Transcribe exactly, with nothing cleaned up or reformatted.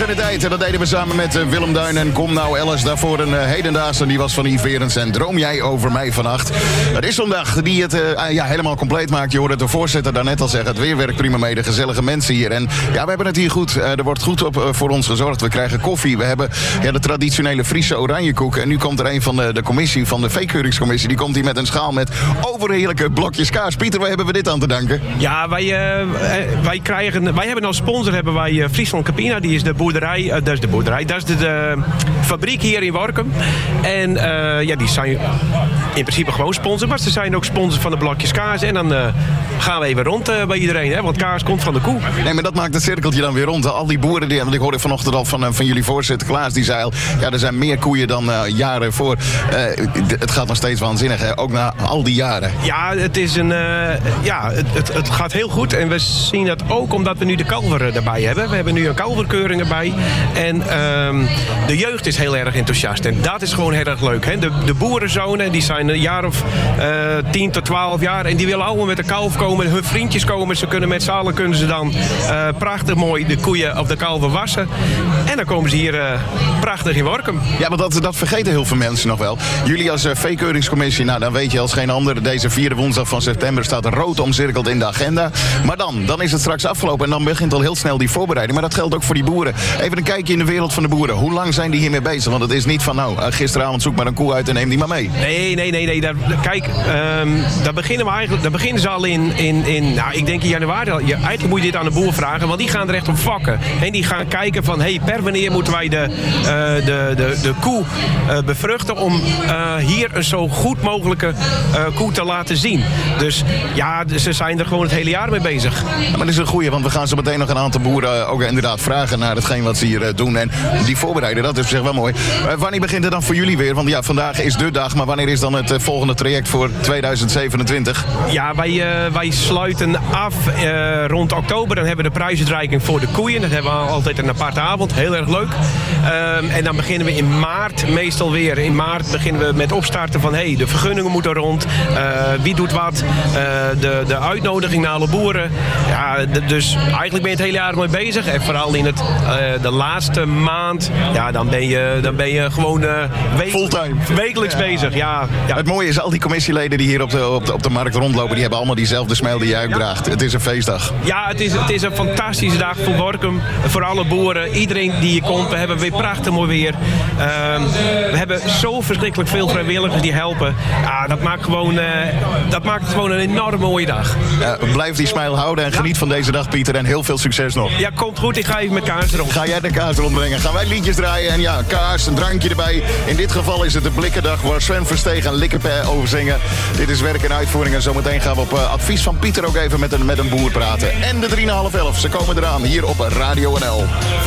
in de tijd. En dat deden we samen met uh, Willem Duin en Kom Nou Alice. Daarvoor een uh, hedendaagse, die was van Yves Berends. En Droom jij over mij vannacht. Het is zondag die het uh, ja, helemaal compleet maakt. Je hoorde het de voorzitter daarnet al zeggen. Het weer werkt prima mee, de gezellige mensen hier. En ja, we hebben het hier goed. Uh, er wordt goed op uh, voor ons gezorgd. We krijgen koffie. We hebben ja, de traditionele Friese oranjekoek. En nu komt er een van de, de commissie, van de veekeuringscommissie. Die komt hier met een schaal met overheerlijke blokjes kaas. Pieter, waar hebben we dit aan te danken? Ja, wij, uh, wij, krijgen, wij hebben als sponsor hebben wij uh, Friesland Campina. Die is de boerderij. Uh, dat is de boerderij. Dat is de, de fabriek hier in Workum. En uh, ja, die zijn in principe gewoon sponsor. Maar ze zijn ook sponsor van de blokjes kaas. En dan uh, gaan we even rond uh, bij iedereen. Hè? Want kaas komt van de koe. Nee, maar dat maakt het cirkeltje dan weer rond. Al die boeren, die, want ik hoorde vanochtend al van, uh, van jullie voorzitter Klaas. Die zei al, ja, er zijn meer koeien dan uh, jaren voor. Uh, het gaat nog steeds waanzinnig, hè? Ook na al die jaren. Ja, het is een, uh, ja het, het, het gaat heel goed. En we zien dat ook omdat we nu de kalver erbij hebben. We hebben nu een kalverkeuring erbij. En uh, de jeugd is heel erg enthousiast. En dat is gewoon heel erg leuk. Hè? De, de boerenzonen, die zijn een jaar of uh, tien tot twaalf jaar. En die willen allemaal met de kalf komen. Hun vriendjes komen. Ze kunnen met z'n allen kunnen ze dan uh, prachtig mooi de koeien of de kalven wassen. En dan komen ze hier uh, prachtig in Workum. Ja, maar dat, dat vergeten heel veel mensen nog wel. Jullie als uh, veekeuringscommissie, nou dan weet je als geen ander. Deze vierde woensdag van september staat rood omcirkeld in de agenda. Maar dan, dan is het straks afgelopen. En dan begint al heel snel die voorbereiding. Maar dat geldt ook voor die boeren. Even een kijkje in de wereld van de boeren. Hoe lang zijn die hiermee bezig? Want het is niet van, nou, uh, gisteravond zoek maar een koe uit en neem die maar mee. Nee, nee, nee. nee. Daar, kijk, um, daar beginnen we eigenlijk, daar beginnen ze al in, in, in nou, ik denk in januari. Ja, eigenlijk moet je dit aan de boer vragen, want die gaan er echt op vakken. En die gaan kijken van, hey, per wanneer moeten wij de, uh, de, de, de koe uh, bevruchten om uh, hier een zo goed mogelijke uh, koe te laten zien. Dus ja, ze zijn er gewoon het hele jaar mee bezig. Ja, maar dat is een goeie, want we gaan zo meteen nog een aantal boeren uh, ook inderdaad vragen naar hetgeen wat ze hier uh, doen. En die voorbereiden, dat is op zich wel mooi. Uh, wanneer begint het dan voor jullie weer? Want ja, vandaag is de dag, maar wanneer is dan het uh, volgende traject voor tweeduizend zevenentwintig? Ja, wij, uh, wij sluiten af uh, rond oktober. Dan hebben we de prijsuitreiking voor de koeien. Dat hebben we altijd een aparte avond. Heel erg leuk. Um, en dan beginnen we in maart meestal weer. In maart beginnen we met opstarten van hey, de vergunningen moeten rond. Uh, wie doet wat? Uh, de, de uitnodiging naar alle boeren. Ja, de, dus eigenlijk ben je het hele jaar mee bezig. En vooral in het, uh, de laatste maand, ja, dan ben je, dan ben je gewoon uh, week, fulltime wekelijks ja. bezig. Ja, ja. Het mooie is, al die commissieleden die hier op de, op de, op de markt rondlopen, die hebben allemaal diezelfde smile die jij ook draagt. Het is een feestdag. Ja, het is, het is een fantastische dag voor Workum. Voor alle boeren. Iedereen die hier komt. We hebben weer prachtig mooi weer. Uh, we hebben zo verschrikkelijk veel vrijwilligers die helpen. Ja, dat maakt, gewoon, uh, dat maakt het gewoon een enorm mooie dag. Ja, blijf die smile houden en geniet ja. van deze dag, Pieter. En heel veel succes nog. Ja, komt goed. Ik ga even met kaas rond. Ga jij de kaas rondbrengen? Gaan wij liedjes draaien? En ja, kaas, een drankje erbij. In dit geval is het de Blikkendag waar Sven Versteeg en Likkerper over zingen. Dit is werk en uitvoering. En zometeen gaan we op uh, advies van Pieter ook even met een, met een boer praten. En de drie na half elf. Ze komen eraan hier op Radio N L.